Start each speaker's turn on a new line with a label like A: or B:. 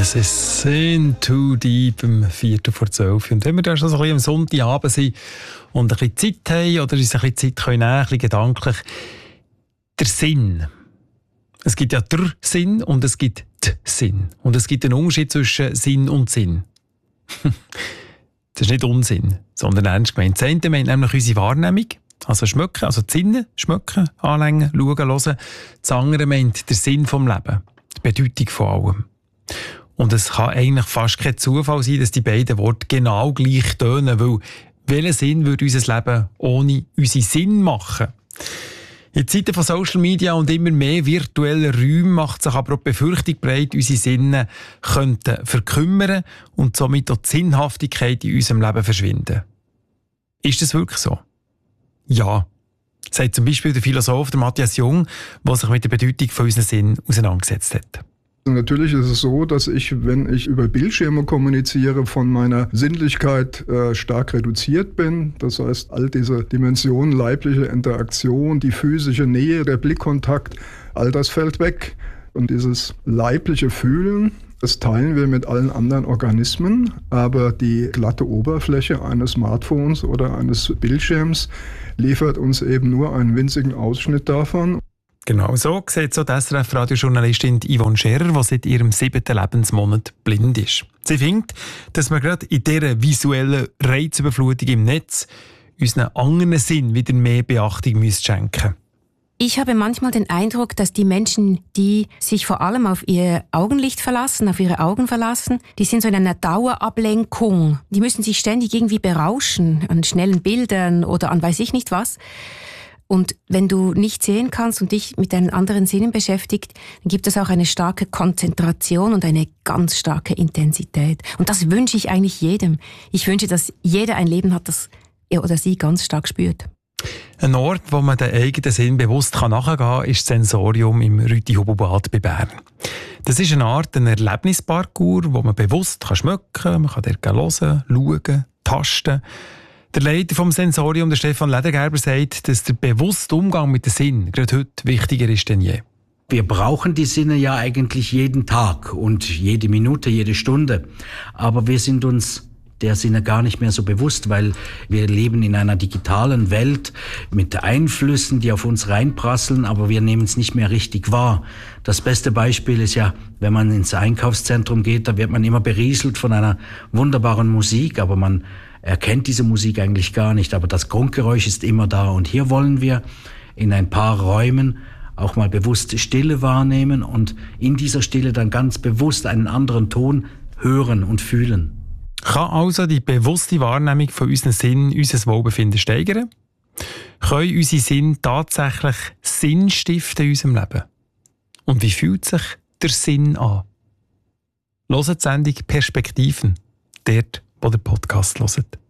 A: Es ist Sin Too Deep um 11:45. Und wenn wir da schon so ein bisschen am Sonntagabend sind und ein bisschen Zeit haben oder uns ein bisschen Zeit nehmen können, ein bisschen gedanklich, der Sinn. Es gibt ja der Sinn und es gibt der Sinn. Und es gibt einen Unterschied zwischen Sinn und Sinn. Das ist nicht Unsinn, sondern ernst gemeint. Das eine meint nämlich unsere Wahrnehmung, also schmecken, also die Sinne, schmecken, anlängen, schauen, hören. Das andere meint der Sinn vom Leben, die Bedeutung von allem. Und es kann eigentlich fast kein Zufall sein, dass die beiden Worte genau gleich tönen, weil welchen Sinn würde unser Leben ohne unseren Sinn machen? In Zeiten von Social Media und immer mehr virtuellen Räumen macht sich aber auch die Befürchtung breit, unsere Sinne könnten verkümmern und somit auch die Sinnhaftigkeit in unserem Leben verschwinden. Ist das wirklich so? Ja, sagt zum Beispiel der Philosoph der Matthias Jung, der sich mit der Bedeutung von unseren Sinnen auseinandergesetzt hat.
B: Natürlich ist es so, dass ich, wenn ich über Bildschirme kommuniziere, von meiner Sinnlichkeit stark reduziert bin. Das heißt, all diese Dimensionen, leibliche Interaktion, die physische Nähe, der Blickkontakt, all das fällt weg. Und dieses leibliche Fühlen, das teilen wir mit allen anderen Organismen, aber die glatte Oberfläche eines Smartphones oder eines Bildschirms liefert uns eben nur einen winzigen Ausschnitt davon.
A: Genau so sieht so die SRF-Radiojournalistin Yvonne Scherer, die seit ihrem 7. Lebensmonat blind ist. Sie findet, dass wir gerade in dieser visuellen Reizüberflutung im Netz unseren anderen Sinn wieder mehr Beachtung schenken müssen.
C: Ich habe manchmal den Eindruck, dass die Menschen, die sich vor allem auf ihr Augenlicht verlassen, auf ihre Augen verlassen, die sind so in einer Dauerablenkung. Die müssen sich ständig irgendwie berauschen an schnellen Bildern oder an weiß ich nicht was. Und wenn du nicht sehen kannst und dich mit deinen anderen Sinnen beschäftigt, dann gibt es auch eine starke Konzentration und eine ganz starke Intensität. Und das wünsche ich eigentlich jedem. Ich wünsche, dass jeder ein Leben hat, das er oder sie ganz stark spürt.
A: Ein Ort, wo man den eigenen Sinn bewusst nachgehen kann, ist das Sensorium im Rüti-Hubu-Bad bei Bern. Das ist eine Art ein Erlebnisparcours, wo man bewusst schmecken kann, man kann dort hören, schauen, tasten. Der Leiter vom Sensorium, der Stefan Ledergerber, sagt, dass der bewusste Umgang mit dem Sinn gerade heute wichtiger ist denn je.
D: Wir brauchen die Sinne ja eigentlich jeden Tag und jede Minute, jede Stunde. Aber wir sind uns der Sinne gar nicht mehr so bewusst, weil wir leben in einer digitalen Welt mit Einflüssen, die auf uns reinprasseln, aber wir nehmen es nicht mehr richtig wahr. Das beste Beispiel ist ja, wenn man ins Einkaufszentrum geht, da wird man immer berieselt von einer wunderbaren Musik, aber man erkennt diese Musik eigentlich gar nicht, aber das Grundgeräusch ist immer da. Und hier wollen wir in ein paar Räumen auch mal bewusst Stille wahrnehmen und in dieser Stille dann ganz bewusst einen anderen Ton hören und fühlen.
A: Kann also die bewusste Wahrnehmung von unseren Sinnen unser Wohlbefinden steigern? Können unsere Sinne tatsächlich Sinn stiften in unserem Leben? Und wie fühlt sich der Sinn an? Hört die Sendung Perspektiven, dort, wo der Podcast hört.